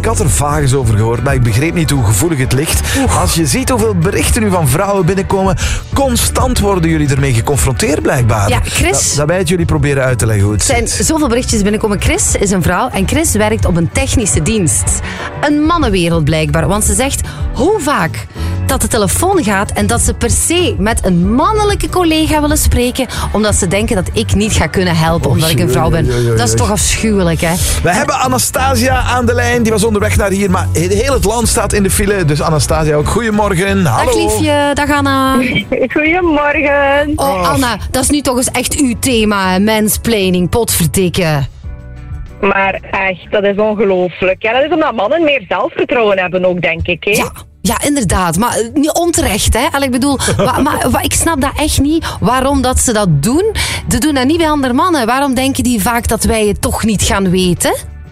had er vaag over gehoord, maar ik begreep niet hoe gevoelig het ligt. Als je ziet hoeveel berichten nu van vrouwen binnenkomen, constant worden jullie ermee geconfronteerd blijkbaar. Ja, Chris... Dat wij het jullie proberen uit te leggen hoe het zit. Er zijn zoveel berichtjes binnenkomen. Chris is een vrouw en Chris werkt op een technische dienst. Een mannenwereld blijkbaar, want ze zegt hoe vaak dat de telefoon gaat en dat ze per se met een mannelijke collega willen spreken, omdat ze denken dat ik niet ga kunnen helpen omdat ik een vrouw ben. Dat is toch afschuwelijk, hè? We hebben Anastasia aan de lijn. Die was onderweg naar hier, maar heel het land staat in de file. Dus Anastasia ook. Goedemorgen. Hallo. Dag liefje. Dag Anna. Goedemorgen. Oh Anna, dat is nu toch eens echt uw thema, mansplaining, potverdikken. Maar echt, dat is ongelooflijk. Ja, dat is omdat mannen meer zelfvertrouwen hebben ook, denk ik. Hè? Ja, inderdaad. Maar niet onterecht, hè. Ik bedoel, maar ik snap dat echt niet. Waarom dat ze dat doen. Ze doen dat niet bij andere mannen. Waarom denken die vaak dat wij het toch niet gaan weten?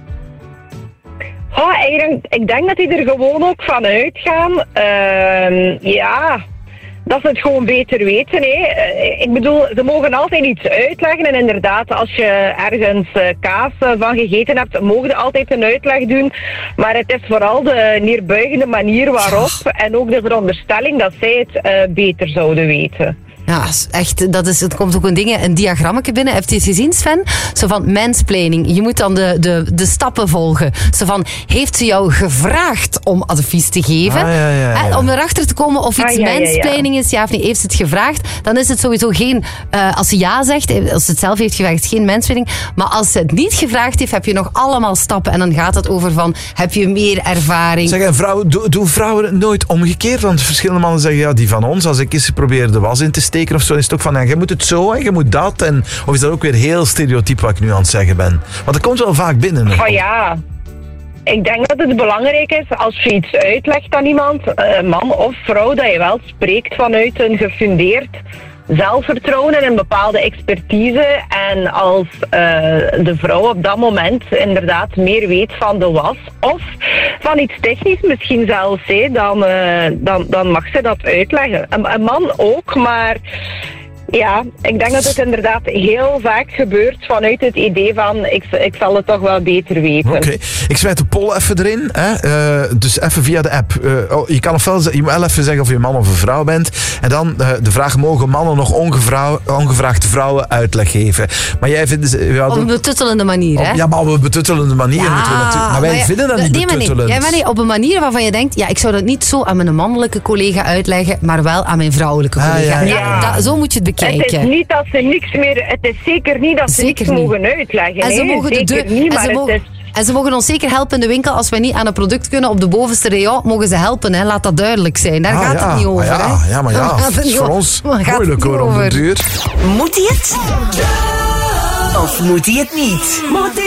Ik denk dat die er gewoon ook van uitgaan. Dat ze het gewoon beter weten. Hè. Ik bedoel, ze mogen altijd iets uitleggen. En inderdaad, als je ergens kaas van gegeten hebt, mogen ze altijd een uitleg doen. Maar het is vooral de neerbuigende manier waarop. En ook de veronderstelling dat zij het beter zouden weten. Ja, echt, het komt ook een diagrammetje binnen. Heeft u het gezien, Sven? Zo van mansplaining. Je moet dan de stappen volgen. Zo van, heeft ze jou gevraagd om advies te geven? Om erachter te komen of iets mansplaining is, ja of nee. Heeft ze het gevraagd? Dan is het sowieso geen... als ze ja zegt, als ze het zelf heeft gevraagd, is het geen mansplaining. Maar als ze het niet gevraagd heeft, heb je nog allemaal stappen. En dan gaat het over van, heb je meer ervaring? Zeg, doen vrouwen het nooit omgekeerd? Want verschillende mannen zeggen, ja, die van ons, als ik eens probeer de was in te steken of zo, is het ook van, ja, je moet het zo en je moet dat. Of is dat ook weer heel stereotyp wat ik nu aan het zeggen ben? Want dat komt wel vaak binnen. Oh ja. Ik denk dat het belangrijk is, als je iets uitlegt aan iemand, man of vrouw, dat je wel spreekt vanuit een gefundeerd zelfvertrouwen en een bepaalde expertise. En als de vrouw op dat moment inderdaad meer weet van de was of van iets technisch misschien zelfs, dan mag ze dat uitleggen. Een man ook, maar... Ja, ik denk dat het inderdaad heel vaak gebeurt vanuit het idee van ik zal het toch wel beter weten. Oké. Ik smijt de poll even erin. Hè? Dus even via de app. Je kan je moet wel even zeggen of je een man of een vrouw bent. En dan de vraag, mogen mannen nog ongevraagd vrouwen uitleg geven? Maar jij vindt... op een betuttelende manier, hè? Ja, maar op een betuttelende manier moeten we natuurlijk... Maar wij vinden dat niet betuttelend. Ja, maar nee, op een manier waarvan je denkt, ja, ik zou dat niet zo aan mijn mannelijke collega uitleggen, maar wel aan mijn vrouwelijke collega. Zo moet je het bekijken. Het is niet dat ze niks meer... Het is zeker niet dat ze niks mogen uitleggen. En ze mogen en ze mogen ons zeker helpen in de winkel. Als wij niet aan een product kunnen op de bovenste rayon, mogen ze helpen. Hè. Laat dat duidelijk zijn. Daar gaat het niet over. Het is voor ons moeilijk hoor, om de duur. Moet hij het? Of moet hij het niet?